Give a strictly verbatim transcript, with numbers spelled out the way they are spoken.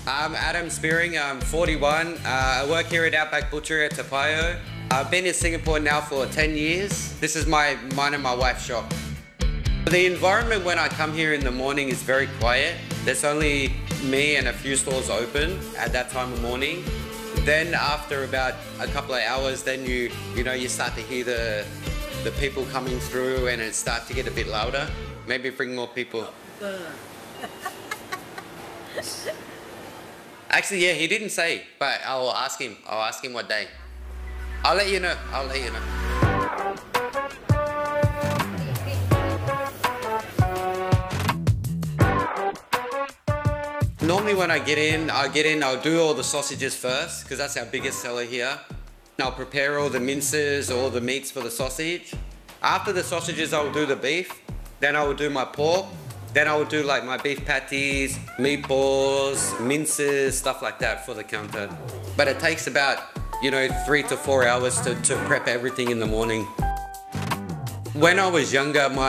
I'm Adam Spearing, I'm forty-one. Uh, I work here at Outback Butchery at Toa Payoh. I've been in Singapore now for ten years. This is my mine and my wife's shop. The environment when I come here in the morning is very quiet. There's only me and a few stores open at that time of morning. Then after about a couple of hours, then you you know you start to hear the the people coming through and it starts to get a bit louder. Maybe bring more people. Actually, yeah, he didn't say, but I'll ask him. I'll ask him what day. I'll let you know. I'll let you know. Normally when I get in, I'll get in, I'll do all the sausages first, because that's our biggest seller here. I'll prepare all the minces, all the meats for the sausage. After the sausages, I'll do the beef. Then I will do my pork. Then I will do like my beef patties, meatballs, minces, stuff like that for the counter. But it takes about, you know, three to four hours to, to prep everything in the morning. When I was younger, my